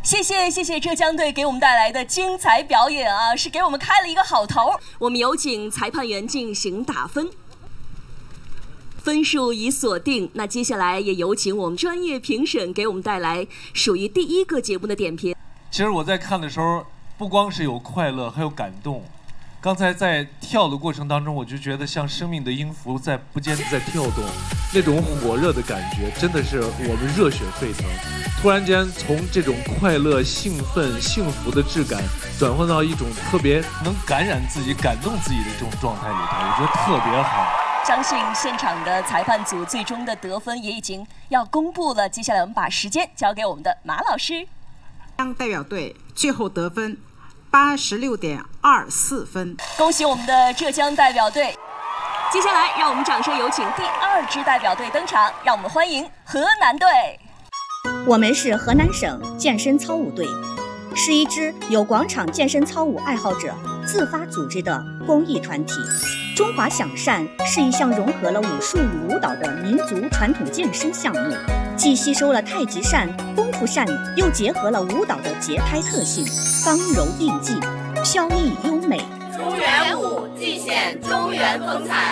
谢谢浙江队给我们带来的精彩表演啊，是给我们开了一个好头。我们有请裁判员进行打分，分数已锁定。那接下来也有请我们专业评审给我们带来属于第一个节目的点评。 其实我在看的时候，不光是有快乐，还有感动。刚才在跳的过程当中，我就觉得像生命的音符在不间断在跳动，那种火热的感觉真的是我们热血沸腾。突然间从这种快乐、兴奋、幸福的质感，转换到一种特别能感染自己、感动自己的这种状态里头，我觉得特别好。 相信现场的裁判组最终的得分也已经要公布了。接下来我们把时间交给我们的马老师。 浙江代表队最后得分86.24分， 恭喜我们的浙江代表队。接下来让我们掌声有请第2支代表队登场，让我们欢迎河南队。 我们是河南省健身操舞队，是一支由广场健身操舞爱好者自发组织的公益团体。中华响扇是一项融合了武术与舞蹈的民族传统健身项目，既吸收了太极扇、功夫扇，又结合了舞蹈的节拍特性，刚柔并济，飘逸优美。 中原舞既显中原风采。